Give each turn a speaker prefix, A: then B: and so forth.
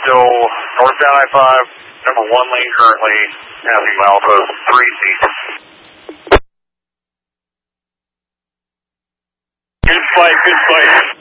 A: still northbound I-5, number 1 lane currently, passing Alpha 3 seats. Good fight, good fight.